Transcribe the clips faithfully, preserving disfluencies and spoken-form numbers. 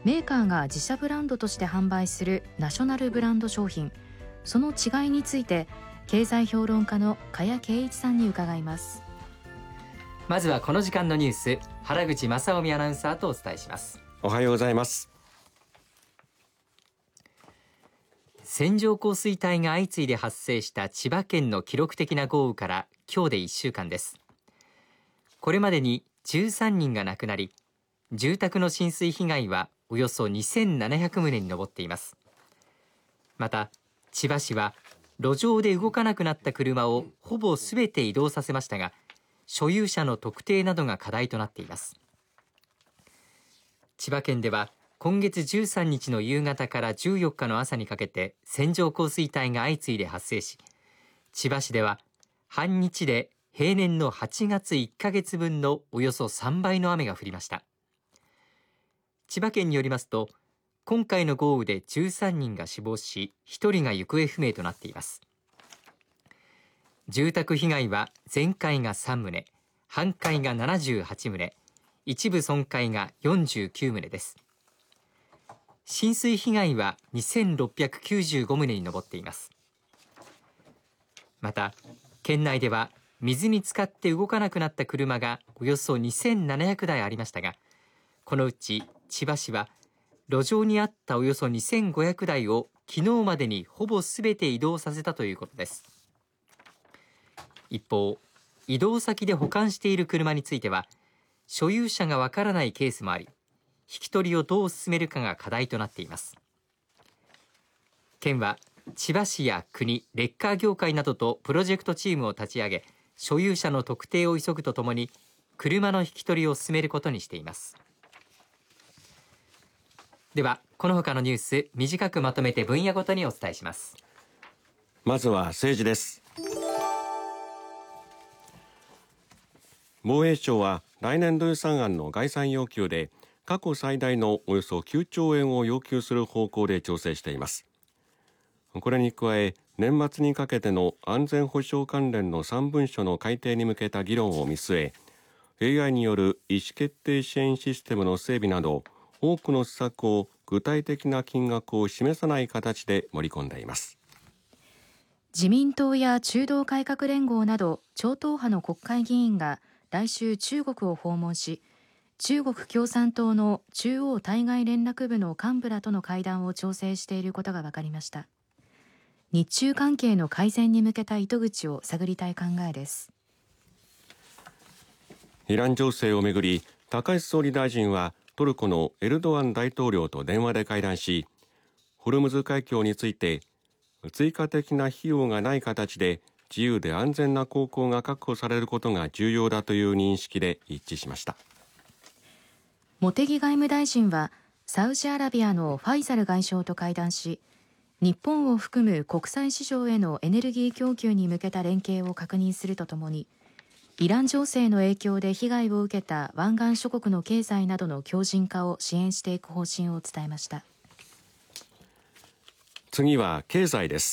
メーカーが自社ブランドとして販売するナショナルブランド商品、その違いについて経済評論家の加谷圭一さんに伺います。 まずはこの時間のニュース、原口正臣アナウンサーとお伝えします。 おはようございます。 線状降水帯が相次いで発生した千葉県の記録的な豪雨から今日でいっしゅうかんです。これまでにじゅうさんにんが亡くなり、住宅の浸水被害はおよそにせんななひゃくとうに上っています。また千葉市は路上で動かなくなった車をほぼすべて移動させましたが、所有者の特定などが課題となっています。千葉県では今月じゅうさんにちの夕方からじゅうよっかの朝にかけて線状降水帯が相次いで発生し、千葉市では半日で平年のはちがついっかげつぶんのおよそさんばいの雨が降りました。千葉県によりますと、今回の豪雨でじゅうさんにんが死亡し、ひとりが行方不明となっています。住宅被害は全壊がさんとう、半壊がななじゅうはちとう、一部損壊がよんじゅうきゅうとうです。浸水被害はにせんろっぴゃくきゅうじゅうごとうに上っています。また県内では水に浸かって動かなくなった車がおよそにせんななひゃくだいありましたが、このうち千葉市は路上にあったおよそにせんごひゃくだいを昨日までにほぼすべて移動させたということです。一方、移動先で保管している車については所有者がわからないケースもあり、引き取りをどう進めるかが課題となっています。県は千葉市や国、レッカー業界などとプロジェクトチームを立ち上げ、所有者の特定を急ぐとともに車の引き取りを進めることにしています。ではこの他のニュース、短くまとめて分野ごとにお伝えします。 まずは政治です。防衛省は来年度予算案の概算要求で過去最大のおよそきゅうちょうえんを要求する方向で調整しています。これに加え、年末にかけての安全保障関連のさんぶんしょの改定に向けた議論を見据え、 エーアイ による意思決定支援システムの整備など多くの施策を具体的な金額を示さない形で盛り込んでいます。 自民党や中道改革連合など超党派の国会議員が来週中国を訪問し、中国共産党の中央対外連絡部の幹部らとの会談を調整していることが分かりました。日中関係の改善に向けた糸口を探りたい考えです。 イラン情勢をめぐり、高市総理大臣はトルコのエルドアン大統領と電話で会談し、ホルムズ海峡について追加的な費用がない形で自由で安全な航行が確保されることが重要だという認識で一致しました。 茂木外務大臣はサウジアラビアのファイザル外相と会談し、日本を含む国際市場へのエネルギー供給に向けた連携を確認するとともに、イラン情勢の影響で被害を受けた湾岸諸国の経済などの強靭化を支援していく方針を伝えました。 次は経済です。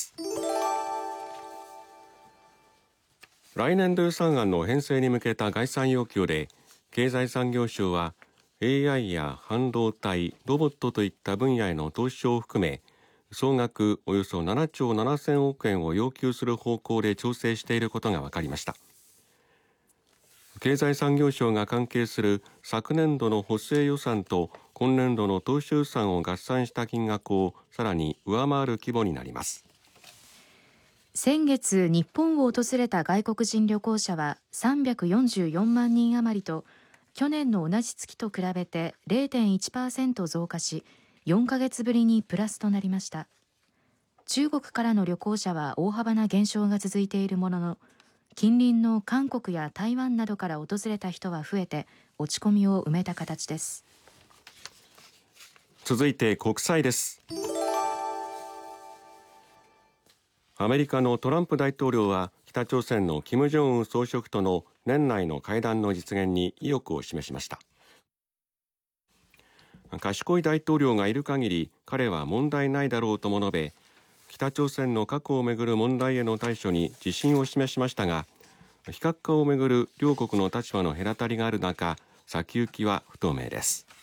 来年度予算案の編成に向けた概算要求で、経済産業省は エーアイ や半導体、ロボットといった分野への投資を含め、総額およそななちょうななせんおくえんを要求する方向で調整していることが分かりました。経済産業省が関係する昨年度の補正予算と今年度の当初予算を合算した金額をさらに上回る規模になります。 先月日本を訪れた外国人旅行者はさんびゃくよんじゅうよんまんにん余りと、去年の同じ月と比べて れいてんいちパーセント 増加し、よんかげつぶりにプラスとなりました。中国からの旅行者は大幅な減少が続いているものの、近隣の韓国や台湾などから訪れた人は増えて落ち込みを埋めた形です。 続いて国際です。アメリカのトランプ大統領は北朝鮮の金正恩総書記との年内の会談の実現に意欲を示しました。賢い大統領がいる限り彼は問題ないだろうとも述べ、北朝鮮の核をめぐる問題への対処に自信を示しましたが、非核化をめぐる両国の立場の隔たりがある中、先行きは不透明です。